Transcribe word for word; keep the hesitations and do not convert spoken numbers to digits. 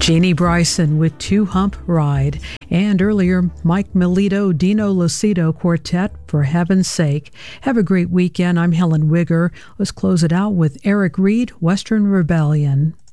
Jeannie Bryson with Two Hump Ride. And earlier, Mike Melito, Dino Lucido Quartet, For Heaven's Sake. Have a great weekend. I'm Helen Wigger. Let's close it out with Eric Reed, Western Rebellion.